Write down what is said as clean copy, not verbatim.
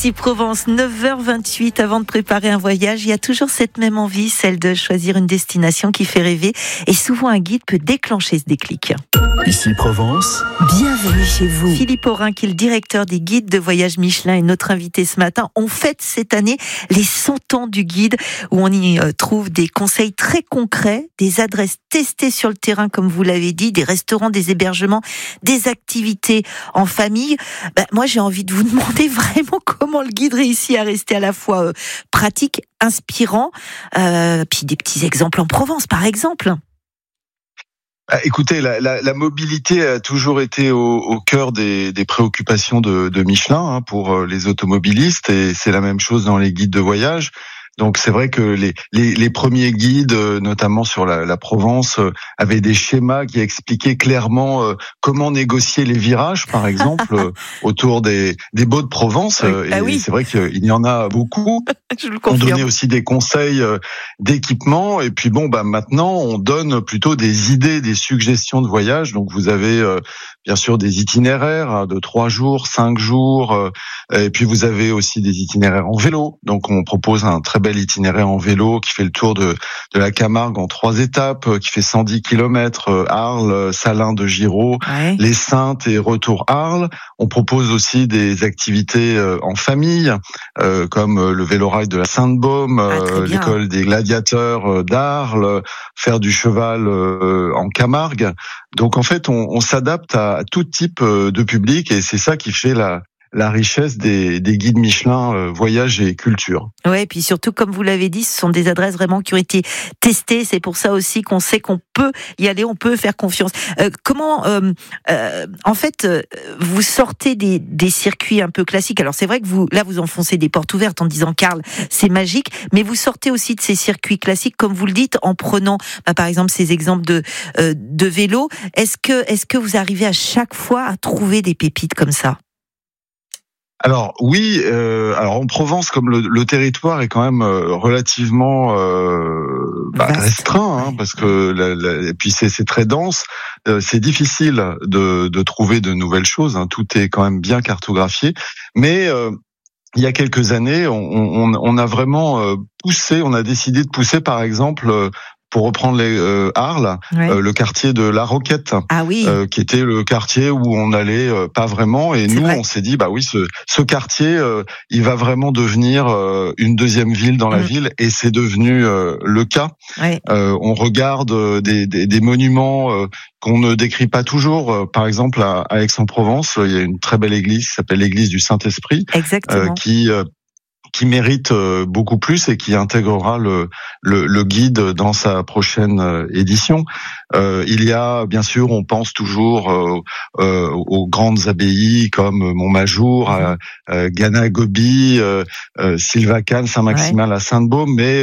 Ici Provence, 9h28, avant de préparer un voyage, il y a toujours cette même envie, celle de choisir une destination qui fait rêver. Et souvent, un guide peut déclencher ce déclic. Ici Provence, bienvenue chez vous. Philippe Aurin, qui est le directeur des guides de voyage Michelin, est notre invité ce matin. On fête cette année les 100 ans du guide, où on y trouve des conseils très concrets, des adresses testées sur le terrain, comme vous l'avez dit, des restaurants, des hébergements, des activités en famille. Moi, j'ai envie de vous demander vraiment comment le guide réussit à rester à la fois pratique, inspirant, puis des petits exemples en Provence, par exemple. Écoutez, la mobilité a toujours été au cœur des préoccupations de Michelin pour les automobilistes, et c'est la même chose dans les guides de voyage. Donc c'est vrai que les premiers guides, notamment sur la Provence, avaient des schémas qui expliquaient clairement comment négocier les virages, par exemple, autour des baux de Provence. Oui. C'est vrai qu'il y en a beaucoup. Je le On confirme. donnait aussi des conseils d'équipement, et puis maintenant on donne plutôt des idées, des suggestions de voyage. Donc vous avez bien sûr des itinéraires de 3 jours, 5 jours, et puis vous avez aussi des itinéraires en vélo. Donc on propose un très bel itinéraire en vélo qui fait le tour de la Camargue en 3 étapes, qui fait 110 km, Arles, Salins de Giraud, Ouais. les Saintes et retour Arles. On propose aussi des activités en famille, comme le vélorail de la Sainte-Baume, très bien. l'école des gladiateurs d'Arles, faire du cheval en Camargue. Donc en fait, on s'adapte à tout type de public, et c'est ça qui fait la richesse des guides Michelin voyage et culture. Ouais, et puis surtout, comme vous l'avez dit, ce sont des adresses vraiment qui ont été testées. C'est pour ça aussi qu'on sait qu'on peut y aller, on peut faire confiance. En fait, vous sortez des circuits un peu classiques. Alors c'est vrai que vous enfoncez des portes ouvertes en disant Karl, c'est magique, mais vous sortez aussi de ces circuits classiques, comme vous le dites, en prenant, par exemple, ces exemples de vélo. Est-ce que vous arrivez à chaque fois à trouver des pépites comme ça? Alors oui, alors en Provence, comme le territoire est quand même relativement restreint, Ouais. parce que et puis c'est très dense, c'est difficile de trouver de nouvelles choses. Tout est quand même bien cartographié, mais il y a quelques années, on a vraiment poussé, on a décidé de pousser, par exemple, pour reprendre les Arles, Ouais. le quartier de La Roquette, Ah oui. qui était le quartier où on allait pas vraiment, et C'est nous vrai. on s'est dit oui, ce quartier il va vraiment devenir une deuxième ville dans la ville, et c'est devenu le cas. Ouais. On regarde des monuments qu'on ne décrit pas toujours. Par exemple, à Aix-en-Provence, il y a une très belle église qui s'appelle l'église du Saint-Esprit, Exactement. qui mérite beaucoup plus, et qui intégrera le guide dans sa prochaine édition. Il y a, bien sûr, on pense toujours aux grandes abbayes comme Montmajour, Ganagoby, Sylvacane, Saint-Maximin, la Sainte-Baume, mais